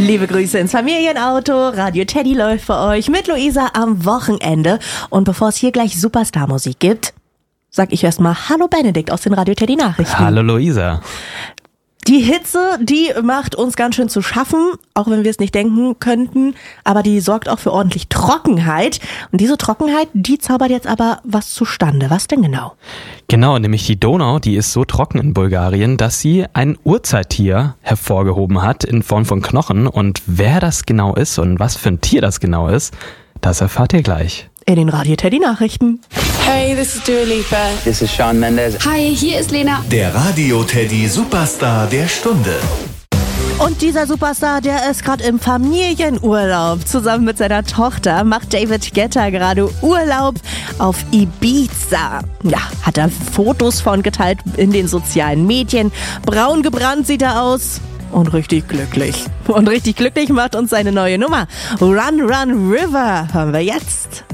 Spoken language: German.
Liebe Grüße ins Familienauto. Radio Teddy läuft für euch mit Luisa am Wochenende. Und bevor es hier gleich Superstar-Musik gibt, sag ich erstmal Hallo Benedikt aus den Radio Teddy Nachrichten. Hallo Luisa. Die Hitze, die macht uns ganz schön zu schaffen, auch wenn wir es nicht denken könnten, aber die sorgt auch für ordentlich Trockenheit. Und diese Trockenheit, die zaubert jetzt aber was zustande. Was denn genau? Genau, nämlich die Donau, die ist so trocken in Bulgarien, dass sie ein Urzeittier hervorgehoben hat in Form von Knochen. Und wer das genau ist und was für ein Tier das genau ist, das erfahrt ihr gleich. In den Radio Teddy Nachrichten. Hey, this is Dua Lipa. This is Shawn Mendes. Hi, hier ist Lena. Der Radio Teddy Superstar der Stunde. Und dieser Superstar, der ist gerade im Familienurlaub. Zusammen mit seiner Tochter macht David Guetta gerade Urlaub auf Ibiza. Ja, hat er Fotos von geteilt in den sozialen Medien. Braun gebrannt sieht er aus. Und richtig glücklich. Und richtig glücklich macht uns seine neue Nummer. Run, Run, River hören wir jetzt.